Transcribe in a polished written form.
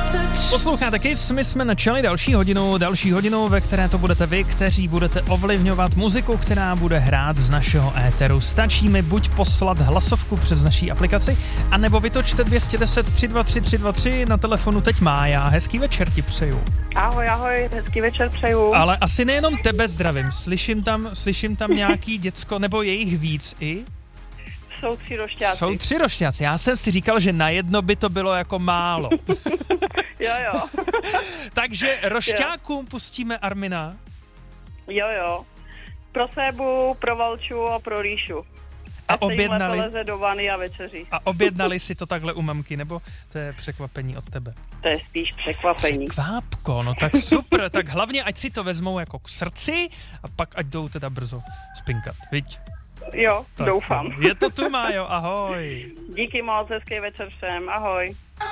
Posloucháte Kiss, my jsme načali další hodinu, ve které to budete vy, kteří budete ovlivňovat muziku, která bude hrát z našeho éteru. Stačí mi buď poslat hlasovku přes naší aplikaci, anebo vytočte 210 323 323 na telefonu teď Mája. Hezký večer ti přeju. Ahoj, hezký večer přeju. Ale asi nejenom tebe zdravím, slyším tam nějaký děcko, nebo je jich víc i? Jsou 3 rošťáci. Já jsem si říkal, že na jedno by to bylo jako málo. Jo. Takže rošťákům pustíme Armina. Jo. Pro Sébu, pro Valču a pro Ríšu. A objednali leze do vany a večeří. A objednali si to takhle u mamky, nebo to je překvapení od tebe? To je spíš překvapení. Překvápko, no tak super, tak hlavně ať si to vezmou jako k srdci a pak ať jdou teda brzo spinkat, viď? Jo, tak, doufám. Je to tu, Májo, ahoj. Díky moc, hezký večer všem, ahoj.